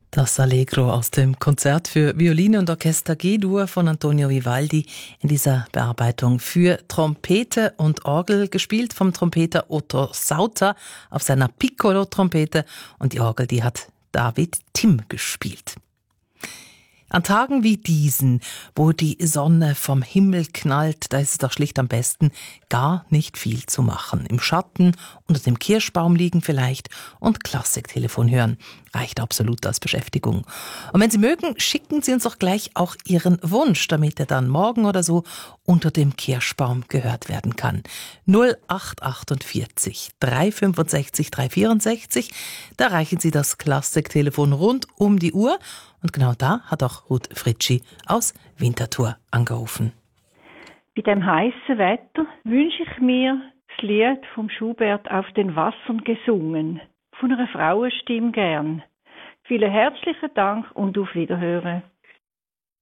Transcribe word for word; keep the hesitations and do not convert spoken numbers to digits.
Das Allegro aus dem Konzert für Violine und Orchester G-Dur von Antonio Vivaldi in dieser Bearbeitung für Trompete und Orgel, gespielt vom Trompeter Otto Sauter auf seiner Piccolo-Trompete, und die Orgel, die hat David Timm gespielt. An Tagen wie diesen, wo die Sonne vom Himmel knallt, da ist es doch schlicht am besten, gar nicht viel zu machen. Im Schatten, unter dem Kirschbaum liegen vielleicht und Klassiktelefon hören. Reicht absolut als Beschäftigung. Und wenn Sie mögen, schicken Sie uns doch gleich auch Ihren Wunsch, damit er dann morgen oder so unter dem Kirschbaum gehört werden kann. null acht achtundvierzig dreihundertfünfundsechzig dreihundertvierundsechzig, da erreichen Sie das Klassiktelefon rund um die Uhr. Und genau da hat auch Ruth Fritschi aus Winterthur angerufen. Bei dem heißen Wetter wünsche ich mir das Lied vom Schubert «Auf den Wassern gesungen», von einer Frauenstimme gern. Vielen herzlichen Dank und auf Wiederhören.